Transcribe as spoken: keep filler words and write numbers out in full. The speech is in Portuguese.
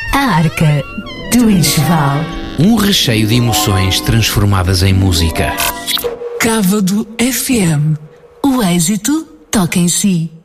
A Arca do Enxoval. Um recheio de emoções transformadas em música. Cávado F M. O êxito toca em si.